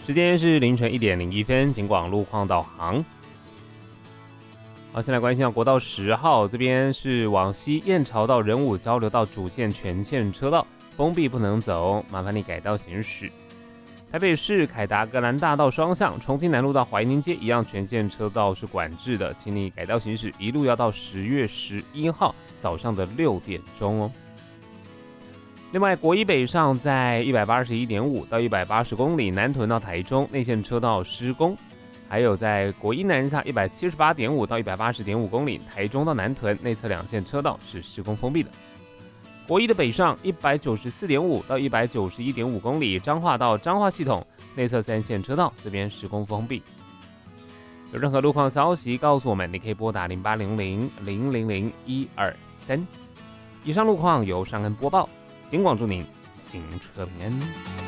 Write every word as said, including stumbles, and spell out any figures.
时间是凌晨一点零一分，警广路况导航。好，先来关心到国道十号，这边是往西燕巢到仁武交流道主线全线车道封闭不能走，麻烦你改道行驶。台北市凯达格兰大道双向，重庆南路到怀宁街一样全线车道是管制的，请你改道行驶，一路要到十月十一号早上的六点钟哦。另外，国一北上在一百八十一点五到一百八十公里，南屯到台中内线车道施工；还有在国一南下一百七十八点五到一百八十点五公里，台中到南屯内侧两线车道是施工封闭的。国一的北上一百九十四点五到一百九十一点五公里，彰化到彰化系统内侧三线车道这边施工封闭。有任何路况消息告诉我们，你可以拨打零八零零零零零一二三。以上路况由尚恩播报。警广祝您行车平安。